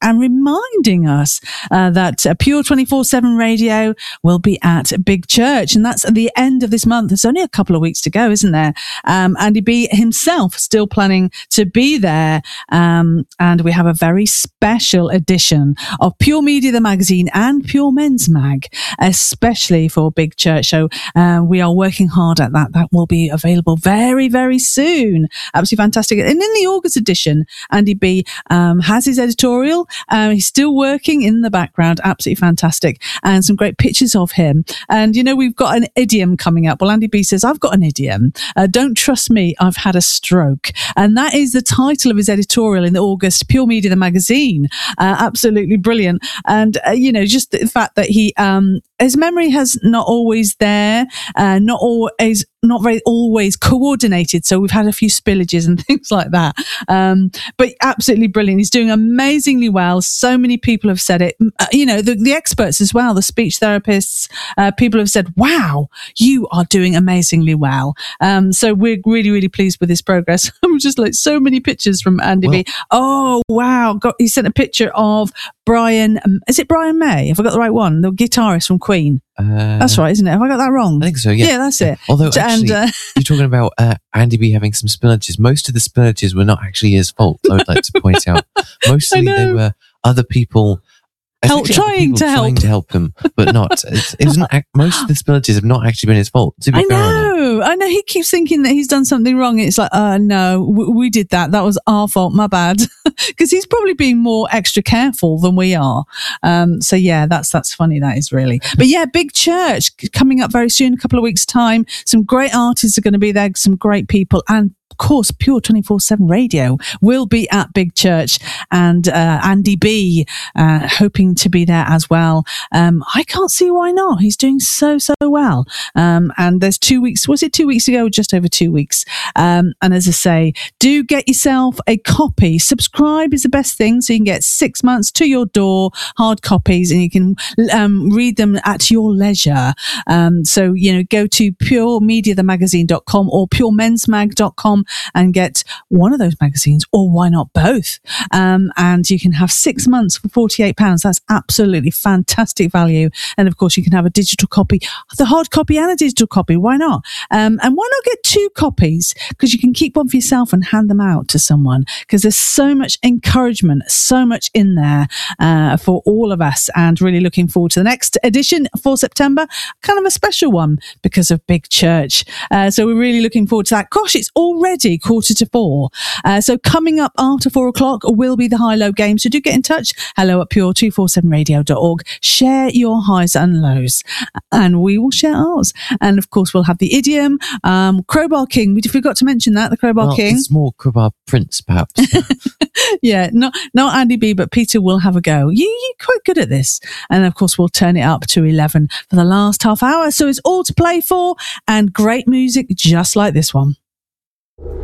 and reminding us that Pure 24/7 Radio will be at Big Church, and that's at the end of this month. There's only a couple of weeks to go, isn't there? Andy B himself still planning to be there, and we have a very special edition of Pure Media, the magazine, and Pure Men's Mag, especially for Big Church. So we are working hard at that. That will be available very, very soon. Absolutely fantastic. And in the August edition, Andy B has his editorial. He's still working in the background. Absolutely fantastic. And some great pictures of him. And, we've got an idiom coming up. Well, Andy B says, I've got an idiom. Don't trust me, I've had a stroke. And that is the title of his editorial in the August Pure Media, the magazine. Absolutely brilliant. And, just the fact that his memory has not always there, not very always coordinated. So we've had a few spillages and things like that. But absolutely brilliant. He's doing amazingly well. So many people have said it. The experts as well, the speech therapists, people have said, wow, you are doing amazingly well. So we're really, really pleased with his progress. I'm just like so many pictures from Andy B. Oh, wow. He sent a picture of Brian. Is it Brian May? Have I got the right one? The guitarist from Queen. That's right, isn't it? Have I got that wrong? I think so, yeah. Yeah, that's it. Although, actually, you're talking about Andy B having some spillages. Most of the spillages were not actually his fault, I would like to point out. Mostly they were other people trying to help him, but not. Most of the spillages have not actually been his fault. To be fair, I know. He keeps thinking that he's done something wrong. It's like, no, we did that. That was our fault. My bad. Because he's probably being more extra careful than we are. So yeah, that's funny. That is really. But yeah, Big Church coming up very soon, a couple of weeks' time. Some great artists are going to be there. Some great people, and of course, Pure 24/7 Radio will be at Big Church, and Andy B hoping to be there as well. I can't see why not. He's doing so well. And there's 2 weeks. Was it 2 weeks ago? Just over 2 weeks. And as I say, do get yourself a copy. Subscribe is the best thing, so you can get 6 months to your door, hard copies, and you can read them at your leisure. So go to puremediathemagazine.com or puremensmag.com and get one of those magazines, or why not both? And you can have 6 months for £48. That's absolutely fantastic value. And of course, you can have a digital copy, the hard copy and a digital copy. Why not? And why not get 2 copies? Because you can keep one for yourself and hand them out to someone, because there's so much encouragement, so much in there for all of us, and really looking forward to the next edition for September, kind of a special one because of Big Church. So we're really looking forward to that. Gosh, it's already 3:45. So coming up after 4 o'clock will be the high-low game. So do get in touch. hello@pure247radio.org. Share your highs and lows, and we will share ours. And of course, we'll have the idiom, Crowbar King. We forgot to mention that, the Crowbar King. It's more Crowbar Prince, perhaps. Yeah, not Andy B, but Peter will have a go. You're quite good at this. And of course, we'll turn it up to 11 for the last half hour. So it's all to play for, and great music just like this one.